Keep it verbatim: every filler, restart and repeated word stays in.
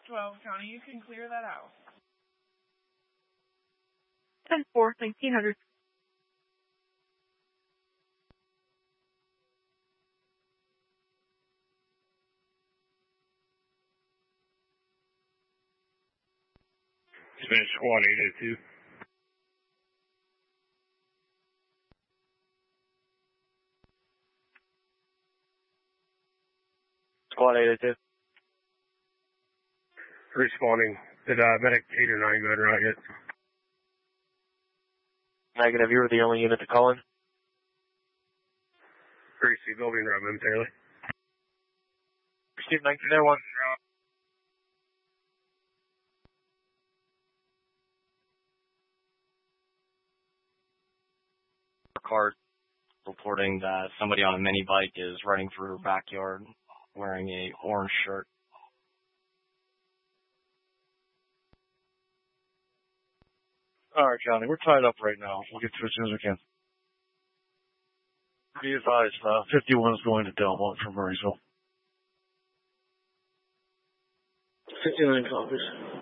twelve County, you can clear that out. ten four, nineteen hundred. Spanish squad eight eight two. Squad eight eight two. Responding. Did uh, medic eight or nine go ahead and route yet? Negative, you were the only unit to call in. Receive, they'll be in route momentarily. Receive nineteen oh one. Card reporting that somebody on a mini bike is running through her backyard wearing a orange shirt. Alright, County, we're tied up right now. We'll get to it as soon as we can. Be advised, uh, fifty-one is going to Delmont from Murraysville. fifty-nine copies.